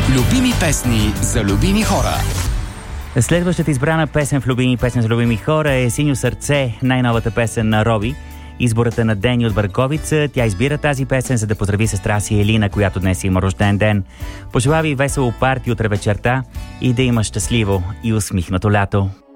Любими песни за любими хора. Следващата избрана песен в Любими песен за любими хора е "Синьо сърце", най-новата песен на Роби. Изборът е на Дени от Бърковица. Тя избира тази песен, за да поздрави сестра си Елина, която днес има рожден ден. Пожелава ви весело парти утре вечерта и да има щастливо и усмихнато лято.